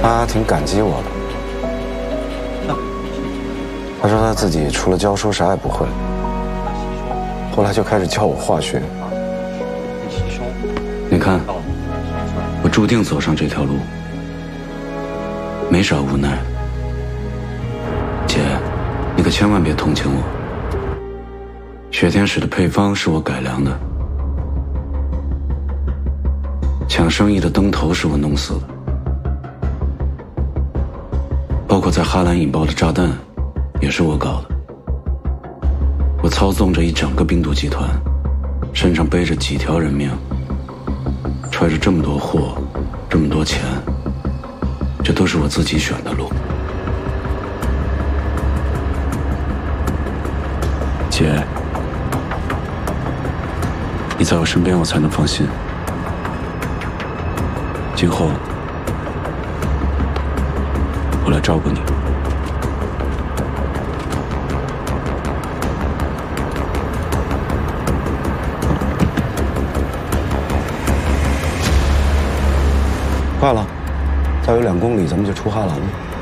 他挺感激我的。他说他自己除了教书啥也不会，后来就开始教我化学。 你看，我注定走上这条路，没啥无奈。姐，你可千万别同情我。血天使的配方是我改良的，抢生意的灯头是我弄死的，包括在哈兰引爆的炸弹也是我搞的。我操纵着一整个病毒集团，身上背着几条人命，揣着这么多货，这么多钱，这都是我自己选的路。姐，你在我身边，我才能放心。今后，我来照顾你。 快了，再有2公里咱们就出哈兰了。